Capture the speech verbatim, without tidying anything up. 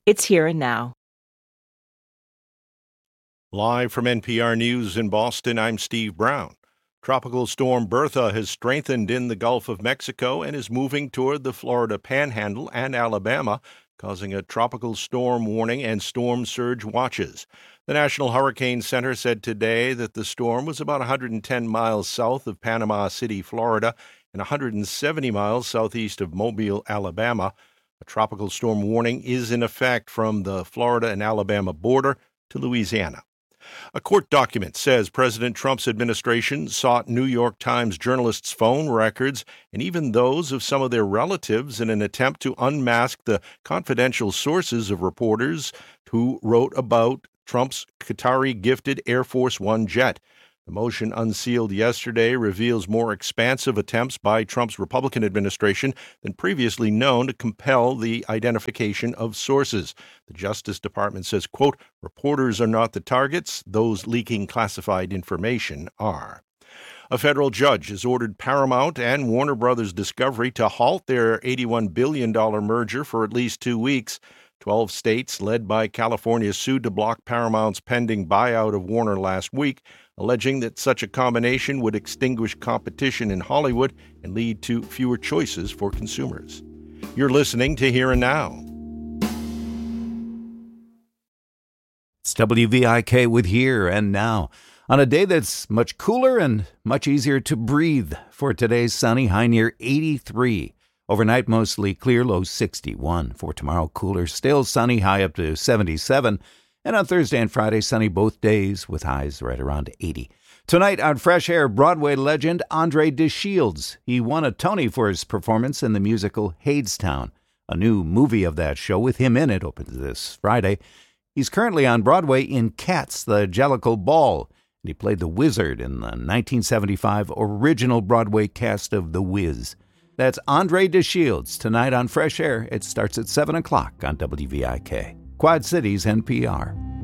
It's here and now. Live from N P R News in Boston, I'm Steve Brown. Tropical storm Bertha has strengthened in the Gulf of Mexico and is moving toward the Florida Panhandle and Alabama, causing a tropical storm warning and storm surge watches. The National Hurricane Center said today that the storm was about one hundred ten miles south of Panama City, Florida, and one hundred seventy miles southeast of Mobile, Alabama. A tropical storm warning is in effect from the Florida and Alabama border to Louisiana. A court document says President Trump's administration sought New York Times journalists' phone records and even those of some of their relatives in an attempt to unmask the confidential sources of reporters who wrote about Trump's Qatari-gifted Air Force One jet. The motion unsealed yesterday reveals more expansive attempts by Trump's Republican administration than previously known to compel the identification of sources. The Justice Department says, quote, reporters are not the targets. Those leaking classified information are. A federal judge has ordered Paramount and Warner Brothers Discovery to halt their eighty-one billion dollars merger for at least two weeks. Twelve states, led by California, sued to block Paramount's pending buyout of Warner last week, alleging that such a combination would extinguish competition in Hollywood and lead to fewer choices for consumers. You're listening to Here and Now. It's W V I K with Here and Now, on a day that's much cooler and much easier to breathe. For today's sunny, high near eighty-three. Overnight, mostly clear, low sixty-one. For tomorrow, cooler, still sunny, high up to seventy-seven. And on Thursday and Friday, sunny both days with highs right around eighty. Tonight on Fresh Air, Broadway legend Andre DeShields. He won a Tony for his performance in the musical Hadestown. A new movie of that show with him in it opens this Friday. He's currently on Broadway in Cats, the Jellicle Ball. And he played the Wizard in the nineteen seventy-five original Broadway cast of The Wiz. That's Andre DeShields tonight on Fresh Air. It starts at seven o'clock on W V I K. Quad Cities N P R.